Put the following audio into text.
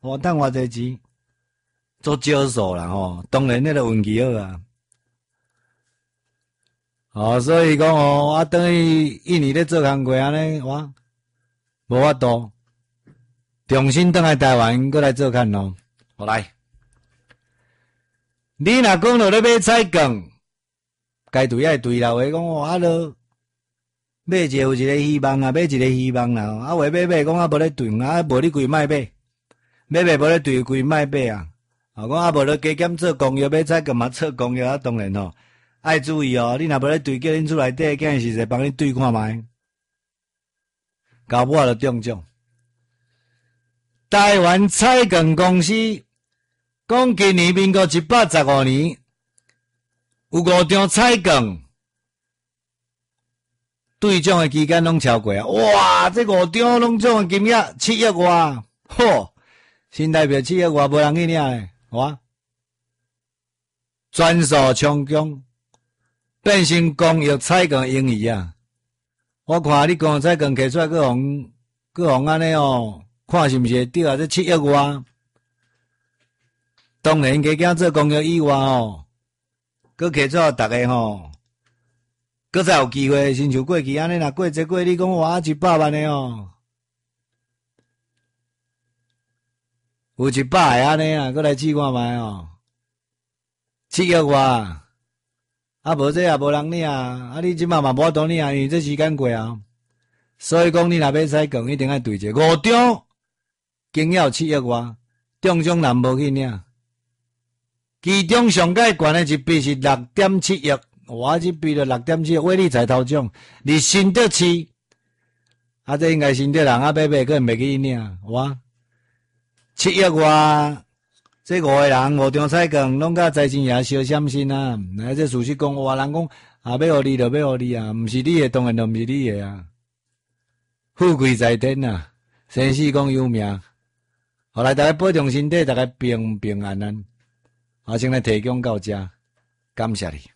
我赚偌济钱，做少数啦吼。当然，迄个运气好啊。所以讲我等于印尼咧做工课安尼，我无法度，重新倒来台湾，过来做看咯。好来，你若讲到咧买菜梗，该对爱对啦。话讲买一个有一个希望啊，买一个希望啦。话买讲无咧对，无你规卖买，买无咧对，规卖买啊。讲无咧加减做公约，买菜梗嘛做公约当然吼。爱注意你若无咧对，叫恁厝内底竟然是帮你对看卖，搞不好就中奖。台湾菜梗公司讲今年民国115年有5张菜梗对奖的期间拢超过啊！哇，这5张拢奖的金额7亿外，吼，新台币7亿外，无人去领诶，哇！全数冲奖。变成公益菜梗盈余啊！我看你公益菜梗摕出来，各行安尼看是毋是会对啊？这7亿外，当然加减做公益以外搁摕出来大家搁再有机会，亲像过去安尼若过你讲哇100万的有100个安尼啊，搁来试看卖7亿外。无这也无人领你即马嘛无法度领，因为这时间过啊。所以讲你若买菜梗，一定要对者5张，金额7亿外，中奖人无去领。其中上界悬的一笔是6.7亿，我这笔就6.7亿，威力彩头奖，你新德市，这应该新德人买可能袂去领，哇，7亿外。这5个人5张菜梗，拢甲财神爷相闪身啊！这事实讲，有人讲要互你就要互你啊，毋是你的当然就毋是你的啊。富贵在天啊，生死讲有命。后来大家保重身体，大家平平安安。先来提供到这，感谢你。